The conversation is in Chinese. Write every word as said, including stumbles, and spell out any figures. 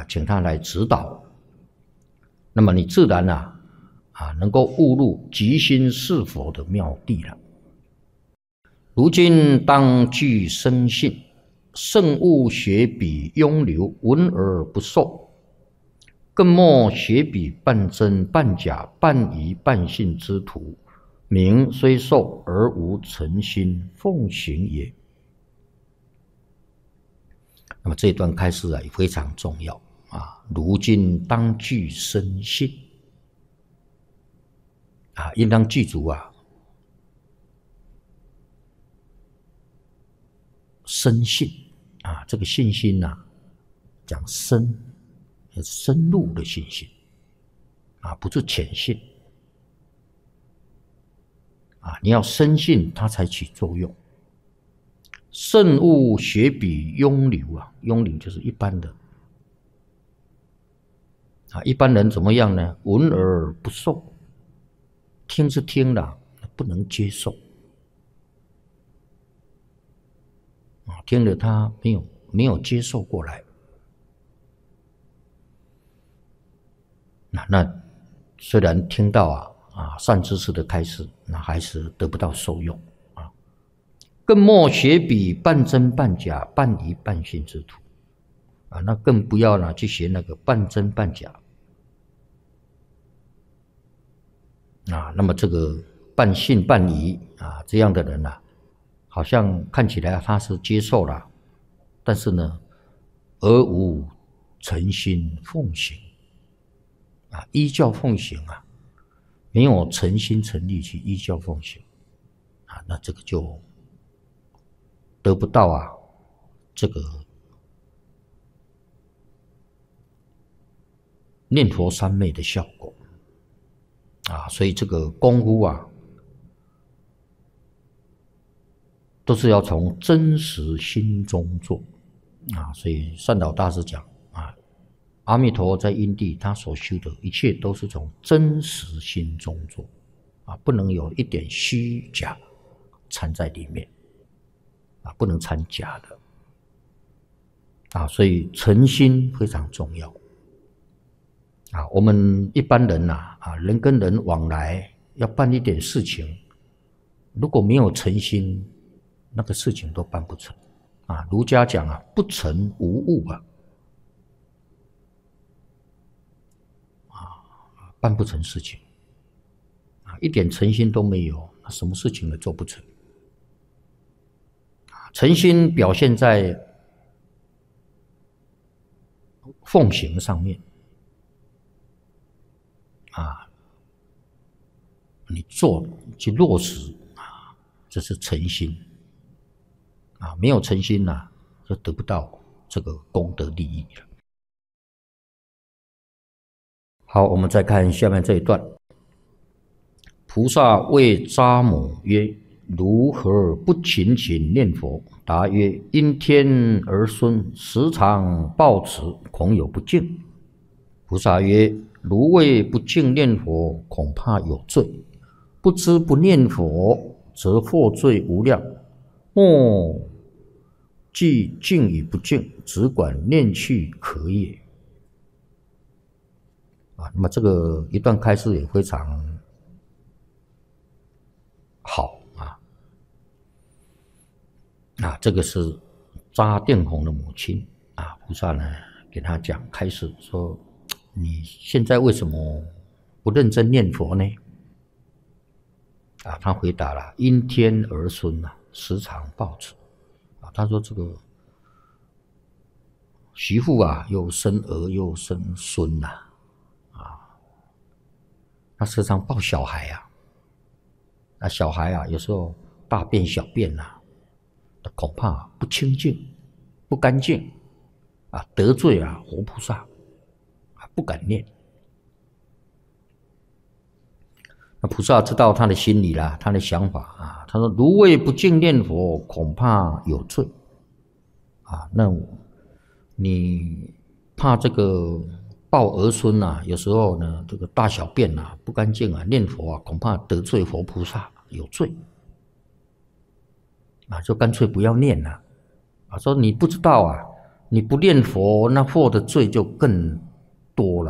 请他来指导，那么你自然啊啊能够悟入即心是佛的妙谛了。如今当具深信，慎勿学彼庸流，闻而不受。更莫学彼半真半假半疑半信之徒，名虽受而无诚心奉行也。那么这一段开示啊也非常重要啊。如今当具深信啊，应当记住啊，深信啊，这个信心呐、啊，讲深。深入的信心啊，不是浅信啊，你要深信它才起作用。慎勿学彼庸流啊，庸流就是一般的啊，一般人怎么样呢？闻而不受，听是听了，不能接受啊，听了他没有没有接受过来。那那虽然听到啊啊善知识的开示，那还是得不到受用啊。更莫学彼半真半假半疑半信之徒啊，那更不要呢去学那个半真半假啊。那么这个半信半疑啊这样的人啊，好像看起来他是接受了，但是呢，而无诚心奉行。啊，依教奉行啊，没有诚心诚力去依教奉行啊，那这个就得不到啊这个念佛三昧的效果啊，所以这个功夫啊，都是要从真实心中做啊。所以善导大师讲啊，阿弥陀佛在因地，他所修的一切都是从真实心中做啊，不能有一点虚假掺在里面啊，不能掺假的啊，所以诚心非常重要啊。我们一般人呐 啊, 啊，人跟人往来要办一点事情，如果没有诚心，那个事情都办不成啊。儒家讲啊，不诚无物啊。办不成事情啊，一点诚心都没有，那什么事情都做不成。诚心表现在奉行上面啊，你做去落实啊，这是诚心啊，没有诚心呐、啊，就得不到这个功德利益了。好，我们再看下面这一段。菩萨谓扎母曰：如何不勤勤念佛？答曰：因天儿孙，时常抱持，恐有不敬。菩萨曰：如谓不敬念佛，恐怕有罪。不知不念佛，则获罪无量。莫计敬与不敬，只管念去可也。啊，那么这个一段开示也非常好啊。啊，这个是扎定弘的母亲啊，菩萨呢给他讲开示说，你现在为什么不认真念佛呢？啊，他回答了：因天儿孙啊，时常抱持。啊，他说这个媳妇啊，又生儿又生孙呐、啊。他时常抱小孩啊，那小孩啊，有时候大便小便啊，恐怕不清净、不干净啊，得罪啊活菩萨啊，不敢念。那菩萨知道他的心理啦，他的想法啊，他说：如谓不敬念佛，恐怕有罪啊。那你怕这个？抱儿孙啊，有时候呢，这个大小便啊不干净啊，念佛啊，恐怕得罪佛菩萨，有罪啊，就干脆不要念了啊。说你不知道啊， 你不念佛，那获的罪就更